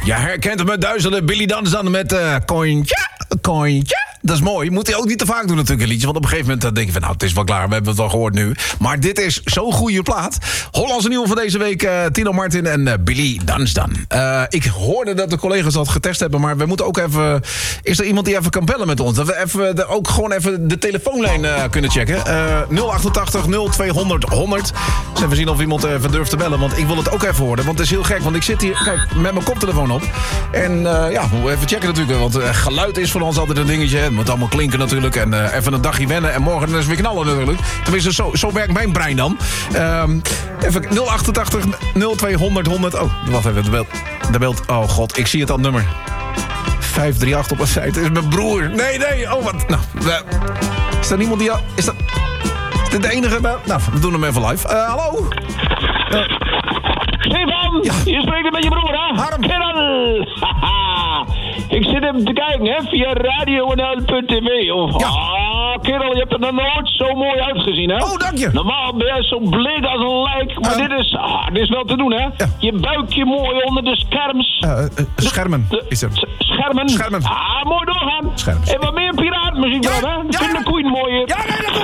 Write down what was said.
Je herkent hem met duizenden. Billy Dunstan met Kointje. Dat is mooi. Moet hij ook niet te vaak doen natuurlijk, een liedje. Want op een gegeven moment denk je van, nou, het is wel klaar. We hebben het al gehoord nu. Maar dit is zo'n goede plaat. Hollandse nieuwe van deze week. Tino Martin en Billy Dunstan. Ik hoorde dat de collega's dat getest hebben. Maar we moeten ook even... Is er iemand die even kan bellen met ons? Dat we even, ook gewoon even de telefoonlijn kunnen checken. 088 0200 100. Dus even zien of iemand even durft te bellen. Want ik wil het ook even horen. Want het is heel gek. Want ik zit hier, kijk, met mijn koptelefoon op. En ja, we moeten even checken natuurlijk. Want geluid is voor ons altijd een dingetje. Het moet allemaal klinken natuurlijk. En even een dagje wennen. En morgen is het weer knallen natuurlijk. Tenminste, zo werkt mijn brein dan. Even 088 0200 100. Oh, wacht even. De beeld. Oh god, ik zie het al nummer. 538 op een site. Het is mijn broer. Nee. Oh, wat. Nou, is er niemand die... Is dit de enige? Nou, we doen hem even live. Hallo? Stefan, ja. Je spreekt met je broer, hè? Harm. Kerel. Ik zit hem te kijken, hè, via radio.nl.tv. Ja. Kerel, je hebt er nog nooit zo mooi uitgezien, hè? Oh, dank je. Normaal ben je zo bleek als een lijk, maar dit is wel te doen, hè? Ja. Je buikje mooi onder de scherms. Schermen is er. Schermen? Schermen. Mooi doorgaan. Schermen. En wat meer piratenmuziek dan, hè? Ja. Vind de koeien mooier. Ja, nee, dat doe